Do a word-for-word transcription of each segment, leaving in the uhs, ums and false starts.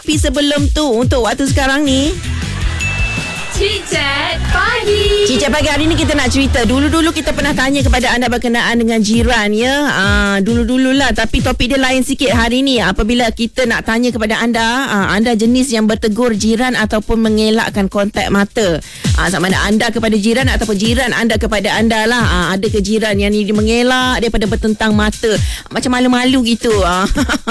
Tapi sebelum tu, untuk waktu sekarang ni, Cicet Pagi. Cicet Pagi hari ni kita nak cerita. Dulu-dulu kita pernah tanya kepada anda berkenaan dengan jiran, ya. Aa, dulu-dululah, tapi topik dia lain sikit hari ni. Apabila kita nak tanya kepada anda, aa, anda jenis yang bertegur jiran ataupun mengelakkan kontak mata. Aa, sama ada anda kepada jiran ataupun jiran anda kepada anda lah. Aa, ada ke jiran yang ni mengelak daripada bertentang mata, macam malu-malu gitu. Aa,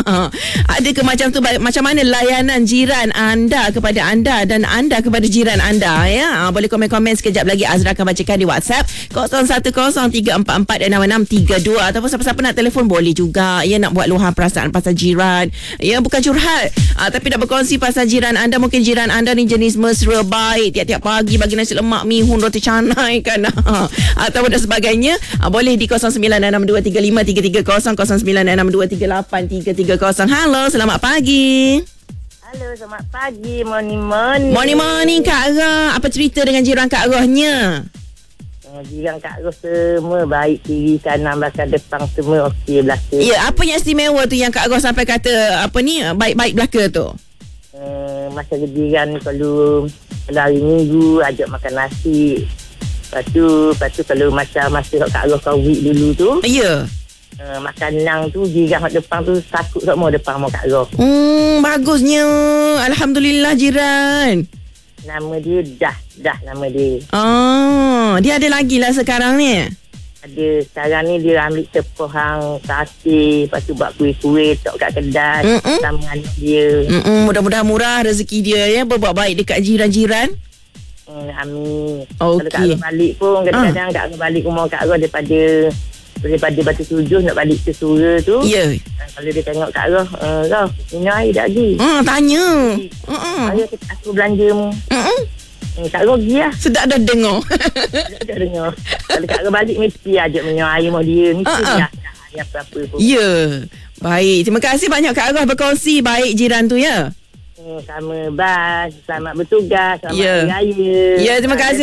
ada ke macam tu? Macam mana layanan jiran anda kepada anda dan anda kepada jiran anda, ya? Ha, boleh komen-komen sekejap lagi. Azra akan bacakan di WhatsApp kosong satu kosong tiga empat empat enam enam tiga dua, ataupun siapa-siapa nak telefon boleh juga, ya, nak buat luahan perasaan pasal jiran, ya, bukan curhat, ha, tapi nak berkongsi pasal jiran anda. Mungkin jiran anda ni jenis mesra, baik, tiap-tiap pagi bagi nasi lemak, mihun, roti canai kan, ha, ataupun dan sebagainya. Ha, boleh di kosong sembilan enam dua tiga lima tiga tiga kosong, kosong sembilan enam dua tiga lapan tiga tiga kosong. Halo, selamat pagi. Halo, selamat pagi. Morning, morning. Morning, morning Kak Arah. Apa cerita dengan jiran Kak Arahnya? Uh, jiran Kak Ros semua baik, kiri, kanan, belakang, depan, semua okey belaka. Ya, apa yang istimewa tu yang Kak Arah sampai kata apa ni, baik-baik belaka tu? Uh, masa jiran ni kalau, kalau hari minggu ajak makan nasi. Lepas tu, lepas tu kalau macam masa Kak Ros Covid dulu tu, Ya. Uh, makan nang tu jiran kat depan tu takut semua depan mau Kak Ros. Hmm, bagusnya. Alhamdulillah jiran. Nama dia Dah, Dah nama dia. Oh, dia ada lagi lah sekarang ni. Ada sekarang ni dia ambil tepung hang sate, lepas tu buat kuih-kuih tok kat kedai. Mm-mm. Sama anak dia. Mm-mm, mudah-mudahan murah rezeki dia, ya, berbuat baik dekat jiran-jiran. Hmm, amin. Okey. Kalau Kak Ros balik pun kadang-kadang ah. Kak Ros balik rumah Kak Ros daripada daripada Batu Tujuh nak balik ke Sura tu. Ya. Kalau dia tengok Kak Ros, uh, Ros, minum air dah lagi. Hmm, tanya. Hmm. Ayah aku belanja mu. Hmm. Hmm, Kak Ros pergi lah. Sedap dah dengar. Tak dengar. Kalau Kak Ros balik mesti ajak minum air mau dia. Mesti Ah, ah. dia ajak air apa-apa pun. Ya. Baik, terima kasih banyak Kak Arah berkongsi baik jiran tu, ya. Hmm, sama bas. Selamat bertugas. Selamat Ya. Hari Raya. Ya, terima kasih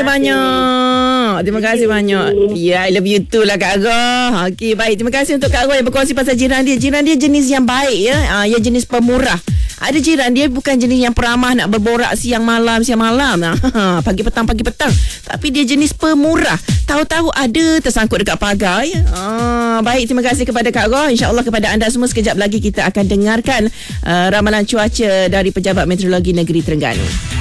banyak. Terima kasih banyak. Ya, I love you too lah Kak Arah. Okey, baik. Terima kasih untuk Kak Arah yang berkongsi pasal jiran dia. Jiran dia jenis yang baik, ya. Ha, yang jenis pemurah. Ada jiran dia bukan jenis yang peramah nak berborak siang malam, siang malam. Ha, pagi petang, pagi petang. Tapi dia jenis pemurah. Tahu-tahu ada tersangkut dekat pagar, ya. Ha, baik, terima kasih kepada Kak Arah. InsyaAllah kepada anda semua sekejap lagi kita akan dengarkan uh, ramalan cuaca dari Pejabat Meteorologi Negeri Terengganu.